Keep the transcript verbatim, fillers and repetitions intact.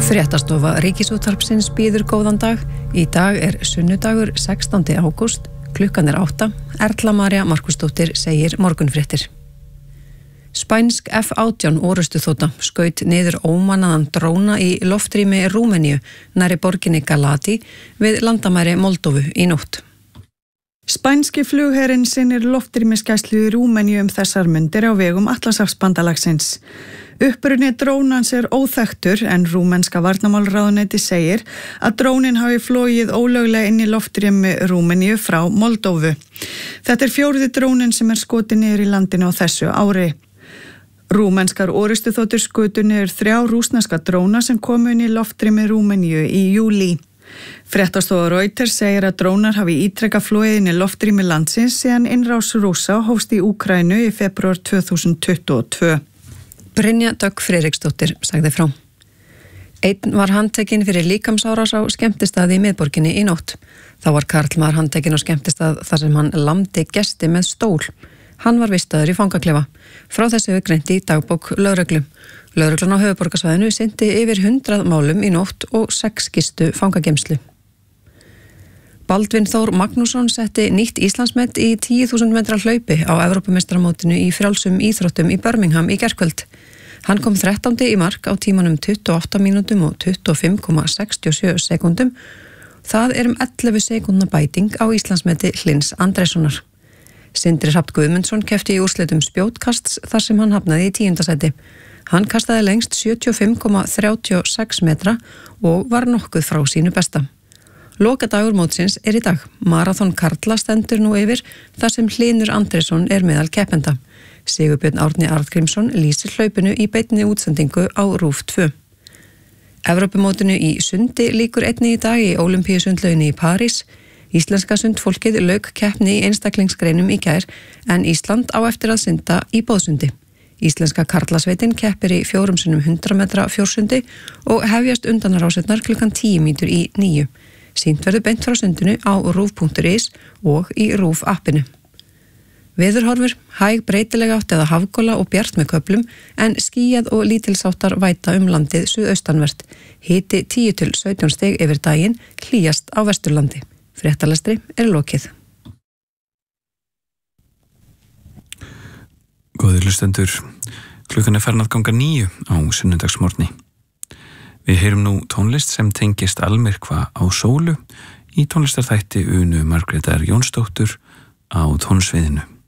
Fréttastofa Ríkisútvarpsins býður góðan dag. Í dag er sunnudagur sextándi ágúst, klukkan er átta. Erla María Markusdóttir segir morgunfréttir. Spænsk F átján orrustuþota skaut niður ómannaðan dróna í loftrými Rúmeníu nærri borginni Galati við landamæri Moldóvu í nótt. Spænski flugherinn sinnir loftrýmisgæslu í Rúmeníu um þessar mundir á vegum Atlantshafsbandalagsins. Uppruni drónans er óþekktur en rúmenska varnarmálaráðuneyti segir að drónin hafi flogið ólöglega inn í loftrými Rúmeníu frá Moldóvu. Þetta er fjórði drónin sem er skotið niður í landinu á þessu ári. Rúmenskar orrustuþotur skutu niður þrjá rússneska dróna sem komu inn í loftrými Rúmeníu í júlí. Fréttastofa Reuters segir að drónar hafi ítrekað flogið inn í loftrými landsins síðan innrás Rússa hófst í Úkraínu í febrúar tvö þúsund tuttugu og tvö. Brynja Dögg Friðriksdóttir sagði frá. Einn var handtekinn fyrir líkamsárás á skemmtistaði í miðborginni í nótt. Þá var karlmaður handtekinn á skemmtistað þar sem hann lamdi gesti með stól. Hann var vistaður í fangaklefa. Frá þessu hefur greint í dagbók lögreglu. Lögreglan á höfuðborgarsvæðinu synti yfir hundrað málum í nótt og sex gistu fangageymslu. Baldvin Þór Magnússon setti nýtt Íslandsmet í tíu þúsund metra hlaupi á Evrópumeistaramótinu í frjálsum íþróttum í Birmingham í gærkvöld. Hann kom þrettándi í mark á tímanum tuttugu og átta mínútum og tuttugu og fimm komma sextíu og sjö sekúndum. Það er um ellefu sekúndna bæting á Íslandsmeti Hlyns Andréssonar. Sindri Hrafn Guðmundsson keppti í úrslitum spjótkasts þar sem hann hafnaði í tíunda sæti. Hann kastaði lengst sjötíu og fimm komma þrjátíu og sex metra og var nokkuð frá sínu besta. Lokadagur mótsins er í dag. Marathon karla stendur nú yfir þar sem Hlynur Andrésson er meðal keppenda. Sigurbjörn Árni Arngrímsson lýsir hlaupinu í beinni útsendingu á RÚV tvö. Evrópumótinu í sundi lýkur einni í dag í Ólympíusundlauginni í París. Íslenska sundfólkið lauk keppni í einstaklingsgreinum í gær en Ísland á eftir að synda í boðsundi. Íslenska karlasveitin keppir í fjórum sinnum hundrað metra fjórsundi og hefjast undanrásirnar klukkan tíu mínútur í níu. Sýnt verður beint frá sundinu á rúv punktur is og í RÚV appinu. Veðurhorfur, hæg breytileg átt eða hafgola og bjart með köflum en skýjað og lítilsáttar væta um landið suðaustanvert. Hiti tíu til sautján stig yfir daginn, hlýjast á Vesturlandi. Fréttalestri er lokið. Góðir hlustendur, klukkan er farin að ganga níu á sunnudagsmorgni. Við heyrum nú tónlist sem tengist almyrkva á sólu í tónlistarþætti Unu Margrétar Jónsdóttur á tónsviðinu.